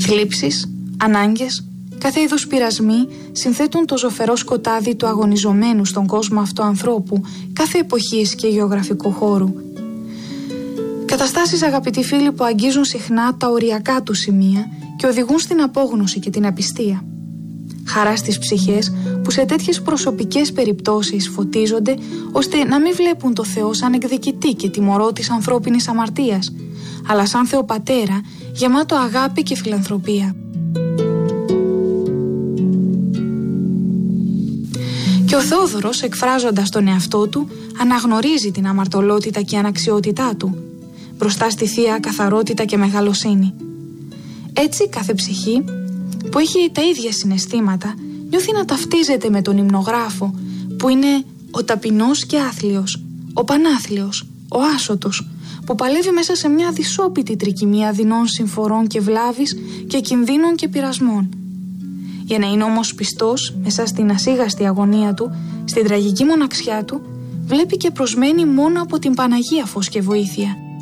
Θλίψεις, ανάγκες, κάθε είδους πειρασμοί συνθέτουν το ζωφερό σκοτάδι του αγωνιζομένου στον κόσμο αυτό ανθρώπου κάθε εποχής και γεωγραφικού χώρου. Καταστάσεις, αγαπητοί φίλοι, που αγγίζουν συχνά τα οριακά του σημεία και οδηγούν στην απόγνωση και την απιστία. Χαρά στις ψυχές που σε τέτοιες προσωπικές περιπτώσεις φωτίζονται ώστε να μην βλέπουν το Θεό σαν εκδικητή και τιμωρό της ανθρώπινης αμαρτίας, αλλά σαν Θεοπατέρα γεμάτο αγάπη και φιλανθρωπία. Και ο Θεόδωρος, εκφράζοντας τον εαυτό του, αναγνωρίζει την αμαρτωλότητα και αναξιότητά του μπροστά στη θεία καθαρότητα και μεγαλοσύνη. Έτσι κάθε ψυχή που έχει τα ίδια συναισθήματα νιώθει να ταυτίζεται με τον υμνογράφο, που είναι ο ταπεινός και άθλιος, ο πανάθλιος, ο άσωτος, που παλεύει μέσα σε μια δυσόπιτη τρικυμία δεινών συμφορών και βλάβης και κινδύνων και πειρασμών. Για να είναι όμως πιστός μέσα στην ασίγαστη αγωνία του, στην τραγική μοναξιά του, βλέπει και προσμένει μόνο από την Παναγία φως και βοήθεια.